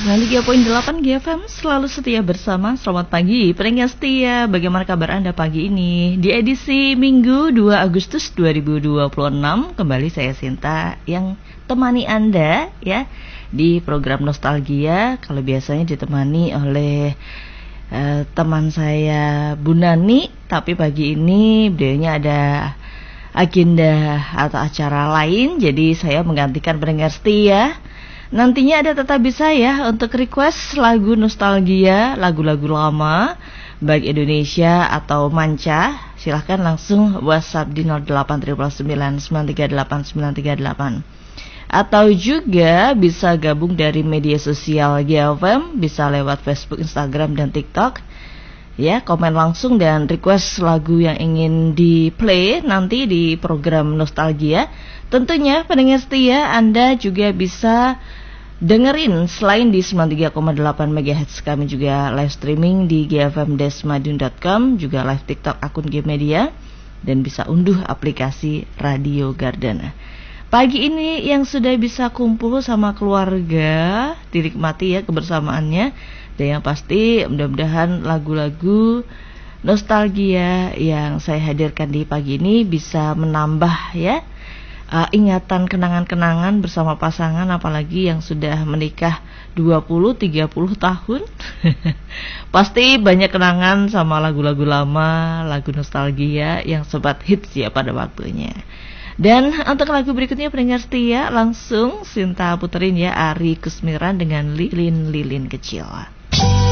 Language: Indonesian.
93.8 GFM selalu setia bersama. Selamat pagi pendengar setia. Bagaimana kabar Anda pagi ini? Di edisi Minggu 2 Agustus 2026 kembali saya Sinta yang temani Anda ya di program Nostalgia. Kalau biasanya ditemani oleh teman saya Bu Nani, tapi pagi ini beliaunya ada agenda atau acara lain, jadi saya menggantikan pendengar setia. Nantinya ada Tetapi Saya untuk request lagu nostalgia, lagu-lagu lama, baik Indonesia atau manca. Silahkan langsung WhatsApp di 0899938938. Atau juga bisa gabung dari media sosial GFM, bisa lewat Facebook, Instagram, dan TikTok. Ya, komen langsung dan request lagu yang ingin di play nanti di program Nostalgia. Tentunya pendengar setia Anda juga bisa dengerin selain di 93,8 MHz, kami juga live streaming di gfm-madiun.com, juga live TikTok akun G Media, dan bisa unduh aplikasi Radio Gardana. Pagi ini yang sudah bisa kumpul sama keluarga, dinikmati ya kebersamaannya. Dan yang pasti mudah-mudahan lagu-lagu nostalgia yang saya hadirkan di pagi ini bisa menambah ya ingatan kenangan-kenangan bersama pasangan, apalagi yang sudah menikah 20-30 tahun. Pasti banyak kenangan sama lagu-lagu lama, lagu nostalgia yang sempat hits ya pada waktunya. Dan untuk lagu berikutnya pendengar setia, langsung Sinta puterin ya Ari Kusmiran dengan Lilin-Lilin Kecil.